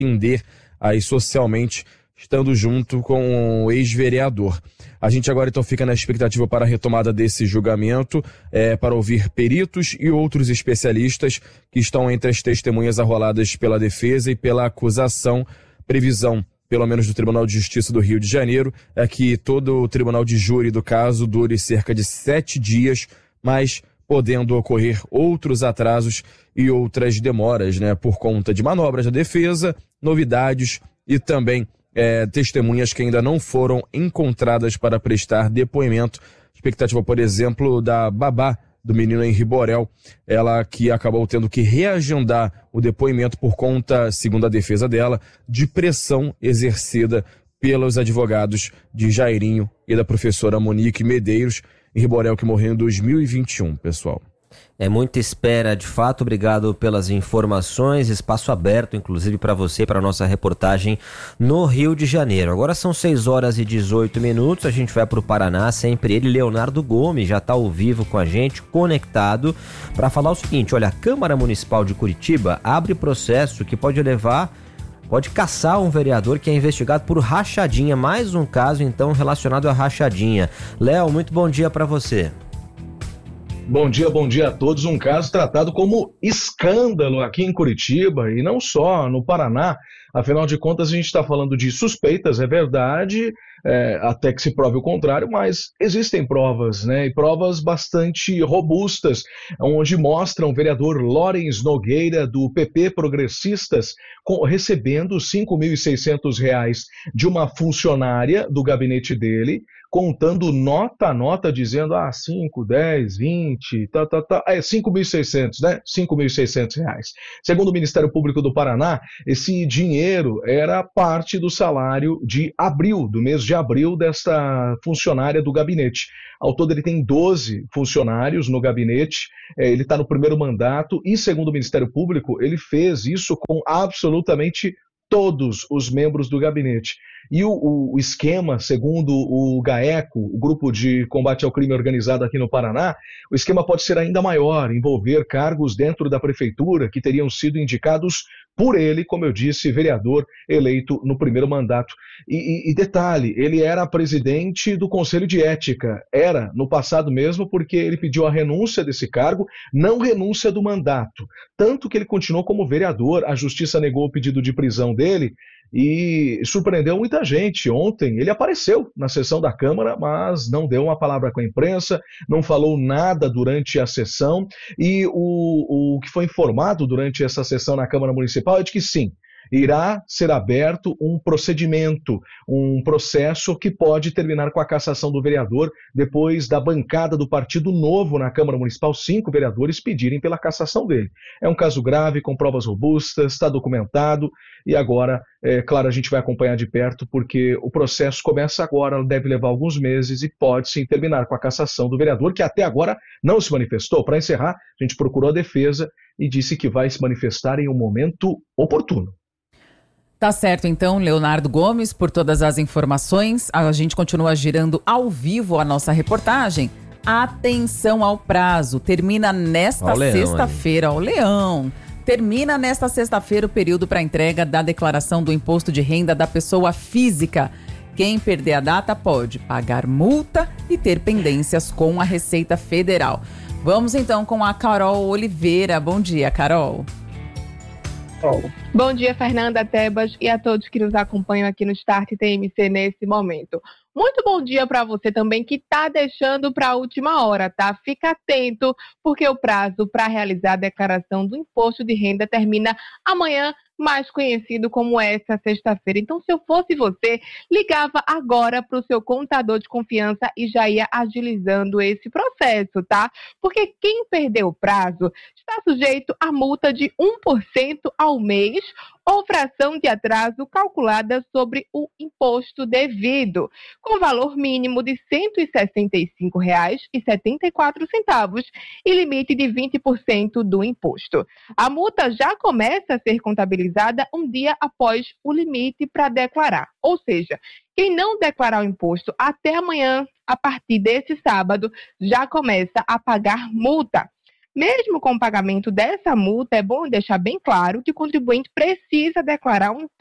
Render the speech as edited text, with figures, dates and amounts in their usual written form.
defender aí socialmente, estando junto com o ex-vereador. A gente agora então fica na expectativa para a retomada desse julgamento, para ouvir peritos e outros especialistas que estão entre as testemunhas arroladas pela defesa e pela acusação. Previsão, pelo menos do Tribunal de Justiça do Rio de Janeiro, é que todo o tribunal de júri do caso dure cerca de 7 dias, mas podendo ocorrer outros atrasos e outras demoras, por conta de manobras da defesa, novidades e também testemunhas que ainda não foram encontradas para prestar depoimento. Expectativa, por exemplo, da babá do menino Henri Borel, ela que acabou tendo que reagendar o depoimento por conta, segundo a defesa dela, de pressão exercida pelos advogados de Jairinho e da professora Monique Medeiros. Henri Borel que morreu em 2021, pessoal. É muita espera, de fato. Obrigado pelas informações, espaço aberto, inclusive, para você, para a nossa reportagem no Rio de Janeiro. Agora são 6h18, a gente vai para o Paraná, sempre ele, Leonardo Gomes, já está ao vivo com a gente, conectado, para falar o seguinte: olha, a Câmara Municipal de Curitiba abre processo que pode caçar um vereador que é investigado por rachadinha, mais um caso, então, relacionado à rachadinha. Léo, muito bom dia para você. Bom dia a todos. Um caso tratado como escândalo aqui em Curitiba e não só no Paraná. Afinal de contas, a gente está falando de suspeitas, é verdade, até que se prove o contrário, mas existem provas, e provas bastante robustas, onde mostram o vereador Lawrence Nogueira, do PP Progressistas, recebendo R$ 5.600 de uma funcionária do gabinete dele, contando nota a nota, dizendo 5, 10, 20, é 5.600, né? R$5.600. Segundo o Ministério Público do Paraná, esse dinheiro era parte do salário de abril, do mês de abril, desta funcionária do gabinete. Ao todo, ele tem 12 funcionários no gabinete, ele está no primeiro mandato e, segundo o Ministério Público, ele fez isso com absolutamente todos os membros do gabinete. E o esquema, segundo o GAECO, o Grupo de Combate ao Crime Organizado aqui no Paraná, o esquema pode ser ainda maior, envolver cargos dentro da prefeitura que teriam sido indicados por ele, como eu disse, vereador eleito no primeiro mandato. E detalhe, ele era presidente do Conselho de Ética, era no passado mesmo, porque ele pediu a renúncia desse cargo, não renúncia do mandato, tanto que ele continuou como vereador. A Justiça negou o pedido de prisão dele e surpreendeu muita gente. Ontem ele apareceu na sessão da Câmara, mas não deu uma palavra com a imprensa, não falou nada durante a sessão, e o que foi informado durante essa sessão na Câmara Municipal é de que sim, irá ser aberto um procedimento, um processo que pode terminar com a cassação do vereador, depois da bancada do Partido Novo na Câmara Municipal, 5 vereadores pedirem pela cassação dele. É um caso grave, com provas robustas, está documentado, e agora, claro, a gente vai acompanhar de perto, porque o processo começa agora, deve levar alguns meses e pode sim terminar com a cassação do vereador, que até agora não se manifestou. Para encerrar, a gente procurou a defesa e disse que vai se manifestar em um momento oportuno. Tá certo, então, Leonardo Gomes, por todas as informações. A gente continua girando ao vivo a nossa reportagem. Atenção ao prazo. Termina nesta sexta-feira. Ó, o Leão. Termina nesta sexta-feira o período para entrega da declaração do imposto de renda da pessoa física. Quem perder a data pode pagar multa e ter pendências com a Receita Federal. Vamos então com a Carol Oliveira. Bom dia, Carol. Bom dia, Fernanda, Tebas e a todos que nos acompanham aqui no Start TMC nesse momento. Muito bom dia para você também que está deixando para a última hora, tá? Fica atento, porque o prazo para realizar a declaração do imposto de renda termina amanhã, mais conhecido como essa sexta-feira. Então, se eu fosse você, ligava agora para o seu contador de confiança e já ia agilizando esse processo, tá? Porque quem perdeu o prazo está sujeito a multa de 1% ao mês ou fração de atraso calculada sobre o imposto devido, com valor mínimo de R$ 165,74 e limite de 20% do imposto. A multa já começa a ser contabilizada um dia após o limite para declarar, ou seja, quem não declarar o imposto até amanhã, a partir desse sábado, já começa a pagar multa. Mesmo com o pagamento dessa multa, é bom deixar bem claro que o contribuinte precisa declarar um